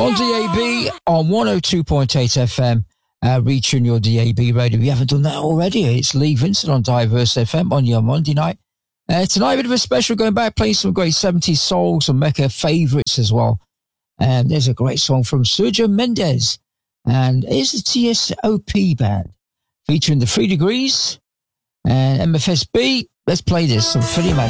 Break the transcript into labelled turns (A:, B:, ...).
A: on DAB on 102.8 FM. Reaching your DAB radio. If you haven't done that already, it's Lee Vincent on Diverse FM on your Monday night. Tonight, a bit of a special, going back, playing some great 70s soul, some Mecca favourites as well. And there's a great song from Sergio Mendes. And it's the TSOP band featuring the 3 Degrees and MFSB. Let's play this, some Philly Magic.